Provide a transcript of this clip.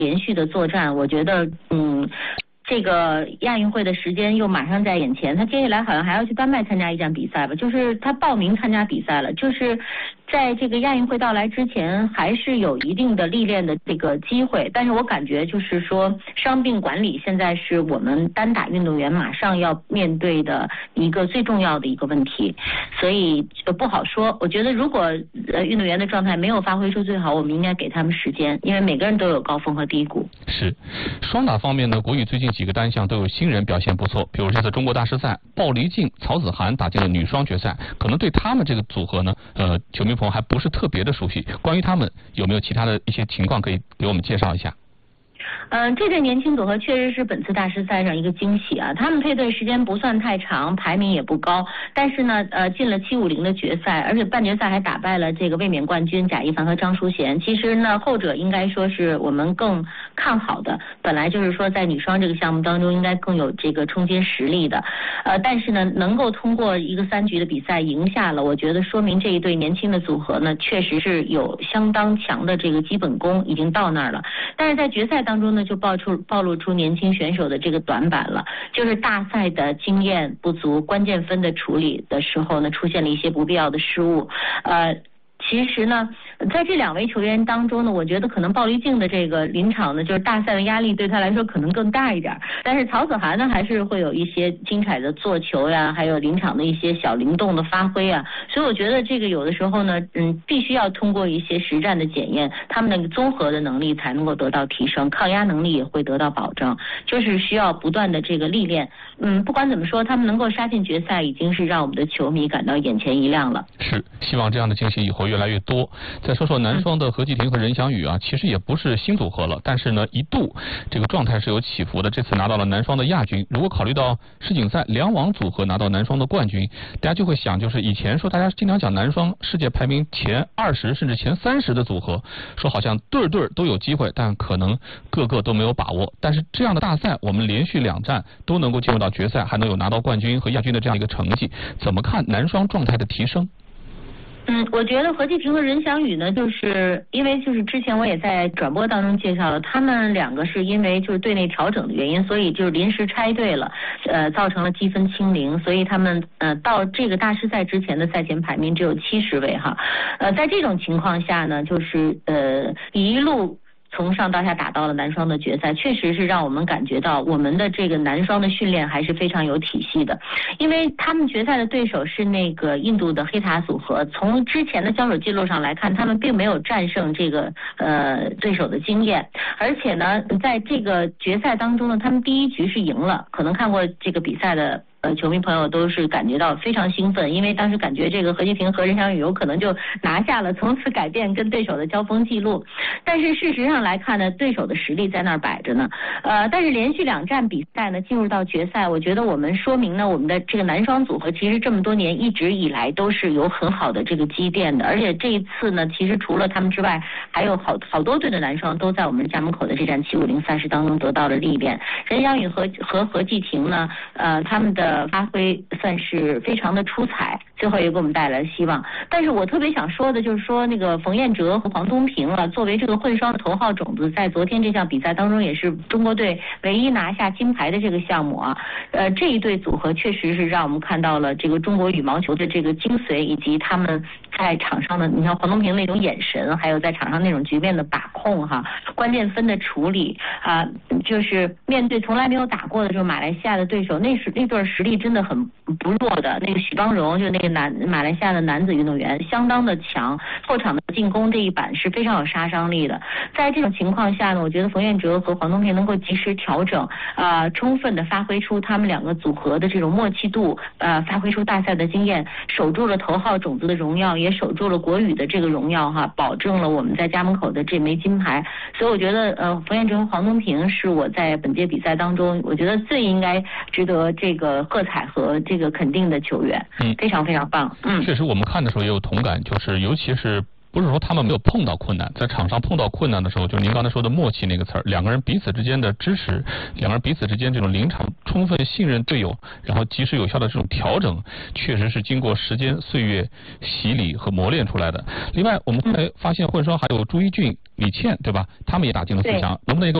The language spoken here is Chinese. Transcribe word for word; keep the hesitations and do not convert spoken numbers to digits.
连续的作战，我觉得嗯。这个亚运会的时间又马上在眼前，他接下来好像还要去丹麦参加一站比赛吧，就是他报名参加比赛了，就是在这个亚运会到来之前还是有一定的历练的这个机会，但是我感觉就是说伤病管理现在是我们单打运动员马上要面对的一个最重要的一个问题，所以不好说。我觉得如果呃运动员的状态没有发挥出最好，我们应该给他们时间，因为每个人都有高峰和低谷。 是，双打方面呢，国羽最近几个单项都有新人表现不错，比如这次中国大师赛，鲍黎静、曹子涵打进了女双决赛，可能对他们这个组合呢，呃，球迷朋友还不是特别的熟悉。关于他们有没有其他的一些情况可以给我们介绍一下？ 嗯，这对年轻组合确实是本次大师赛上一个惊喜啊！他们配对时间不算太长，排名也不高，但是呢，呃，进了七五零的决赛，而且半决赛还打败了这个卫冕冠军贾一凡和张淑娴。其实呢，后者应该说是我们更看好的，本来就是说在女双这个项目当中应该更有这个冲击实力的，呃，但是呢，能够通过一个三局的比赛赢下了，我觉得说明这一对年轻的组合呢，确实是有相当强的这个基本功，已经到那儿了。但是在决赛当中呢，就暴出暴露出年轻选手的这个短板了，就是大赛的经验不足，关键分的处理的时候呢，出现了一些不必要的失误，呃。其实呢，在这两位球员当中呢，我觉得可能鲍黎静的这个临场呢，就是大赛的压力对他来说可能更大一点。但是曹子涵呢，还是会有一些精彩的做球呀，还有临场的一些小灵动的发挥啊。所以我觉得这个有的时候呢，嗯，必须要通过一些实战的检验，他们的综合的能力才能够得到提升，抗压能力也会得到保证，就是需要不断的这个历练。嗯，不管怎么说，他们能够杀进决赛，已经是让我们的球迷感到眼前一亮了。 是，希望这样的惊喜以后越来越多。再说说男双的何继婷和任翔宇啊，其实也不是新组合了，但是呢，一度这个状态是有起伏的。这次拿到了男双的亚军，如果考虑到世锦赛两网组合拿到男双的冠军，大家就会想，就是以前说大家经常讲男双世界排名前二十甚至前三十的组合，说好像对对都有机会，但可能个个都没有把握。但是这样的大赛，我们连续两战都能够进入到决赛，还能有拿到冠军和亚军的这样一个成绩，怎么看男双状态的提升？ 嗯，我觉得何继婷和任翔宇呢，就是因为就是之前我也在转播当中介绍了，他们两个是因为就是队内调整的原因，所以就是临时拆队了，呃，造成了积分清零，所以他们呃到这个大师赛之前的赛前排名只有七十位哈，呃，在这种情况下呢，就是呃一路从上到下打到了男双的决赛，确实是让我们感觉到我们的这个男双的训练还是非常有体系的，因为他们决赛的对手是那个印度的黑塔组合，从之前的交手记录上来看，他们并没有战胜这个呃对手的经验，而且呢，在这个决赛当中呢，他们第一局是赢了，可能看过这个比赛的呃，球迷朋友都是感觉到非常兴奋，因为当时感觉这个何继婷和任翔宇有可能就拿下了，从此改变跟对手的交锋记录。但是事实上来看呢，对手的实力在那儿摆着呢。呃，但是连续两站比赛呢，进入到决赛，我觉得我们说明呢，我们的这个男双组合其实这么多年一直以来都是有很好的这个积淀的，而且这一次呢，其实除了他们之外，还有好好多队的男双都在我们家门口的这站七五零赛事当中得到了历练。任翔宇和和何继婷呢，呃，他们的发挥算是非常的出彩，最后也给我们带来了希望。但是我特别想说的就是说，那个冯彦哲和黄东萍啊，作为这个混双的头号种子，在昨天这项比赛当中也是中国队唯一拿下金牌的这个项目啊，呃，这一对组合确实是让我们看到了这个中国羽毛球的这个精髓，以及他们在场上的，你看黄东萍那种眼神，还有在场上那种局面的把控哈，关键分的处理啊，就是面对从来没有打过的这种马来西亚的对手，那是那对实力真的很不弱的。那个许邦荣就那个男马来西亚的男子运动员相当的强，后场的进攻这一板是非常有杀伤力的。在这种情况下呢，我觉得冯彦哲和黄东萍能够及时调整，啊、呃，充分的发挥出他们两个组合的这种默契度，呃，发挥出大赛的经验，守住了头号种子的荣耀，也守住了国羽的这个荣耀哈，保证了我们在家门口的这枚金牌。所以我觉得，呃，冯彦哲和黄东萍是我在本届比赛当中，我觉得最应该值得这个喝彩和这个肯定的球员，嗯，非常非常棒，嗯， 确实我们看的时候也有同感，就是尤其是不是说他们没有碰到困难，在场上碰到困难的时候，就是您刚才说的默契那个词儿，两个人彼此之间的支持，两个人彼此之间这种临场充分信任队友，然后及时有效的这种调整，确实是经过时间岁月洗礼和磨练出来的。另外，我们后来发现混双还有朱一俊、李倩，对吧？他们也打进了四强，能不能一个